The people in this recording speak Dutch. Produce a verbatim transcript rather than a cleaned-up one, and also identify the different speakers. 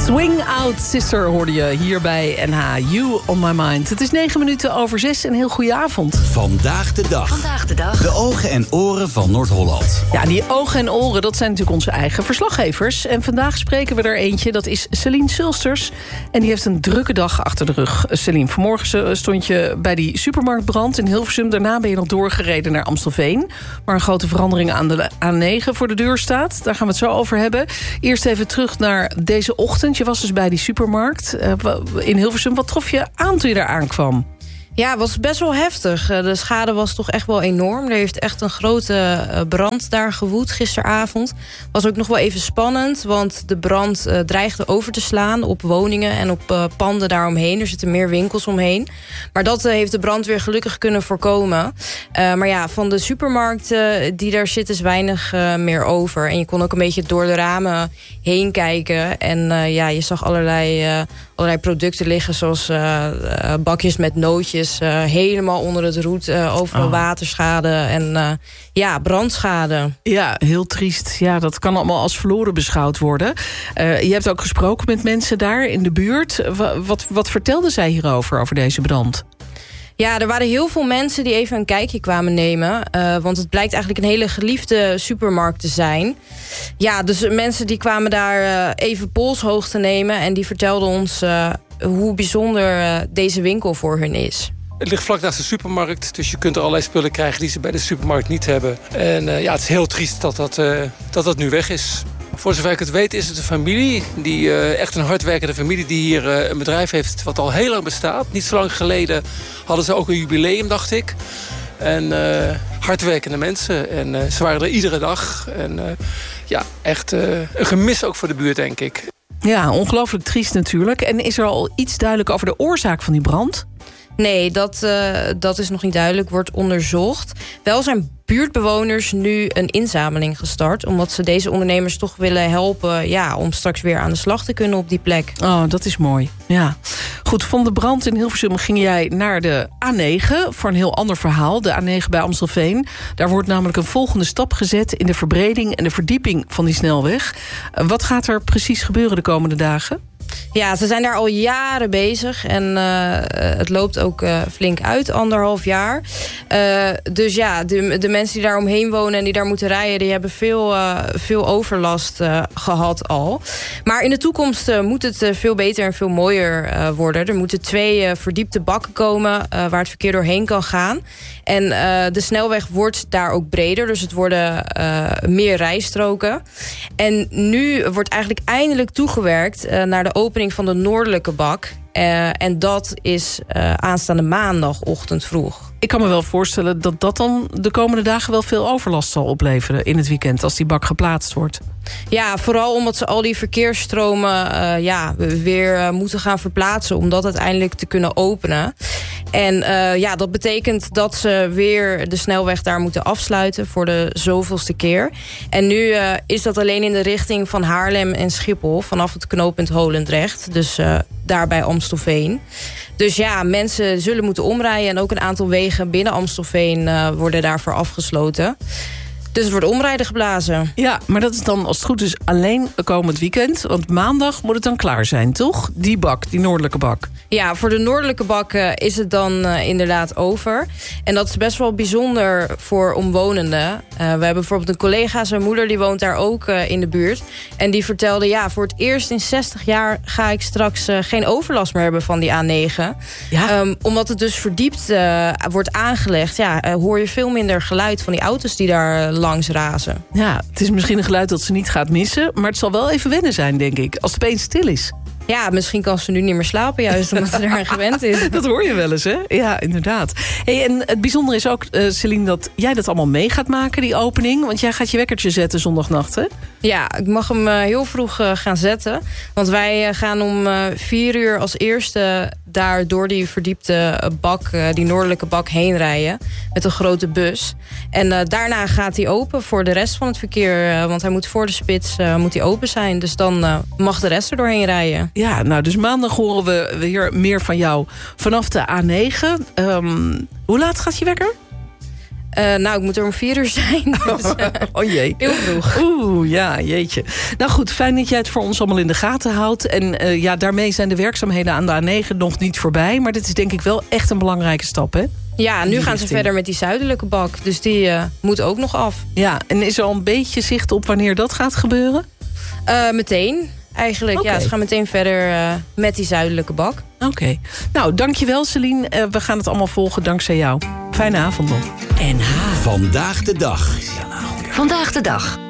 Speaker 1: Swing Out Sister hoorde je hier bij N H. You on my mind. Het is negen minuten over zes. Een heel goede avond.
Speaker 2: Vandaag de dag.
Speaker 3: Vandaag de dag.
Speaker 2: De ogen en oren van Noord-Holland.
Speaker 1: Ja, die ogen en oren, dat zijn natuurlijk onze eigen verslaggevers. En vandaag spreken we er eentje, dat is Celine Sulsters. En die heeft een drukke dag achter de rug. Celine, vanmorgen stond je bij die supermarktbrand in Hilversum. Daarna ben je nog doorgereden naar Amstelveen, waar een grote verandering aan de A negen voor de deur staat. Daar gaan we het zo over hebben. Eerst even terug naar deze ochtend. Je was dus bij die supermarkt in Hilversum. Wat trof je aan toen je daar aankwam?
Speaker 4: Ja, het was best wel heftig. De schade was toch echt wel enorm. Er heeft echt een grote brand daar gewoed gisteravond. Was ook nog wel even spannend, want de brand uh, dreigde over te slaan op woningen en op uh, panden daaromheen. Er zitten meer winkels omheen. Maar dat uh, heeft de brandweer gelukkig kunnen voorkomen. Uh, maar ja, van de supermarkt uh, die daar zit is weinig uh, meer over. En je kon ook een beetje door de ramen heen kijken. En uh, ja, je zag allerlei, uh, allerlei producten liggen, zoals uh, uh, bakjes met nootjes. Uh, helemaal onder het roet, uh, overal oh. waterschade en uh, ja, brandschade.
Speaker 1: Ja, heel triest. Ja, dat kan allemaal als verloren beschouwd worden. Uh, je hebt ook gesproken met mensen daar in de buurt. Wat, wat, wat vertelden zij hierover, over deze brand?
Speaker 4: Ja, er waren heel veel mensen die even een kijkje kwamen nemen. Uh, want het blijkt eigenlijk een hele geliefde supermarkt te zijn. Ja, dus mensen die kwamen daar uh, even polshoog te nemen. En die vertelden ons uh, hoe bijzonder uh, deze winkel voor hun is.
Speaker 5: Het ligt vlak naast de supermarkt, dus je kunt er allerlei spullen krijgen die ze bij de supermarkt niet hebben. En uh, ja, het is heel triest dat dat, uh, dat dat nu weg is. Voor zover ik het weet is het een familie, die, uh, echt een hardwerkende familie die hier uh, een bedrijf heeft wat al heel lang bestaat. Niet zo lang geleden hadden ze ook een jubileum, dacht ik. En uh, hardwerkende mensen. En uh, ze waren er iedere dag. En uh, ja, echt uh, een gemis ook voor de buurt, denk ik.
Speaker 1: Ja, ongelooflijk triest natuurlijk. En is er al iets duidelijk over de oorzaak van die brand?
Speaker 4: Nee, dat, uh, dat is nog niet duidelijk, wordt onderzocht. Wel zijn buurtbewoners nu een inzameling gestart, omdat ze deze ondernemers toch willen helpen, ja, om straks weer aan de slag te kunnen op die plek.
Speaker 1: Oh, dat is mooi. Ja. Goed, van de brand in Hilversum ging jij naar de A negen voor een heel ander verhaal. De A negen bij Amstelveen. Daar wordt namelijk een volgende stap gezet in de verbreding en de verdieping van die snelweg. Wat gaat er precies gebeuren de komende dagen?
Speaker 4: Ja, ze zijn daar al jaren bezig en uh, het loopt ook uh, flink uit, anderhalf jaar. Uh, dus ja, de, de mensen die daar omheen wonen en die daar moeten rijden, die hebben veel, uh, veel overlast uh, gehad al. Maar in de toekomst uh, moet het uh, veel beter en veel mooier uh, worden. Er moeten twee uh, verdiepte bakken komen uh, waar het verkeer doorheen kan gaan. En uh, de snelweg wordt daar ook breder, dus het worden uh, meer rijstroken. En nu wordt eigenlijk eindelijk toegewerkt uh, naar de opening van de noordelijke bak. Uh, en dat is uh, aanstaande maandagochtend vroeg.
Speaker 1: Ik kan me wel voorstellen dat dat dan de komende dagen wel veel overlast zal opleveren in het weekend, als die bak geplaatst wordt.
Speaker 4: Ja, vooral omdat ze al die verkeersstromen uh, ja, weer uh, moeten gaan verplaatsen om dat uiteindelijk te kunnen openen. En uh, ja, dat betekent dat ze weer de snelweg daar moeten afsluiten voor de zoveelste keer. En nu uh, is dat alleen in de richting van Haarlem en Schiphol vanaf het knooppunt Holendrecht. Dus uh, daar bij Amstelveen. Dus ja, mensen zullen moeten omrijden en ook een aantal wegen binnen Amstelveen uh, worden daarvoor afgesloten. Dus het wordt omrijden geblazen.
Speaker 1: Ja, maar dat is dan als het goed is alleen komend weekend. Want maandag moet het dan klaar zijn, toch? Die bak, die noordelijke bak.
Speaker 4: Ja, voor de noordelijke bak uh, is het dan uh, inderdaad over. En dat is best wel bijzonder voor omwonenden. Uh, we hebben bijvoorbeeld een collega, zijn moeder, die woont daar ook uh, in de buurt. En die vertelde, ja, voor het eerst in zestig jaar ga ik straks uh, geen overlast meer hebben van die A negen. Ja. Um, omdat het dus verdiept uh, wordt aangelegd, ja, uh, hoor je veel minder geluid van die auto's die daar uh, langs razen.
Speaker 1: Ja, het is misschien een geluid dat ze niet gaat missen, maar het zal wel even wennen zijn, denk ik, als het opeens stil is.
Speaker 4: Ja, misschien kan ze nu niet meer slapen, juist omdat ze eraan gewend is.
Speaker 1: Dat hoor je wel eens, hè? Ja, inderdaad. Hey, en het bijzondere is ook, uh, Celine, dat jij dat allemaal mee gaat maken, die opening. Want jij gaat je wekkertje zetten zondagnacht, hè?
Speaker 4: Ja, ik mag hem uh, heel vroeg uh, gaan zetten. Want wij uh, gaan om uh, vier uur als eerste daar door die verdiepte uh, bak, uh, die noordelijke bak heen rijden. Met een grote bus. En uh, daarna gaat hij open voor de rest van het verkeer. Uh, want hij moet voor de spits uh, moet hij open zijn. Dus dan uh, mag de rest er doorheen rijden.
Speaker 1: Ja, nou, dus maandag horen we weer meer van jou vanaf de A negen. Um, hoe laat gaat je wekker?
Speaker 4: Uh, nou, ik moet er om vier uur zijn. Dus, uh,
Speaker 1: oh jee.
Speaker 4: Heel vroeg.
Speaker 1: Oeh, ja, jeetje. Nou goed, fijn dat jij het voor ons allemaal in de gaten houdt. En uh, ja, daarmee zijn de werkzaamheden aan de A negen nog niet voorbij. Maar dit is denk ik wel echt een belangrijke stap, hè?
Speaker 4: Ja, nu gaan
Speaker 1: richting.
Speaker 4: ze verder met die zuidelijke bak. Dus die uh, moet ook nog af.
Speaker 1: Ja, en is er al een beetje zicht op wanneer dat gaat gebeuren?
Speaker 4: Uh, meteen. Eigenlijk, okay. ja, ze gaan meteen verder uh, met die zuidelijke bak.
Speaker 1: Oké. Okay. Nou, dankjewel Celine. Uh, we gaan het allemaal volgen dankzij jou. Fijne avond nog.
Speaker 2: N H. Vandaag de dag.
Speaker 3: Vandaag de dag.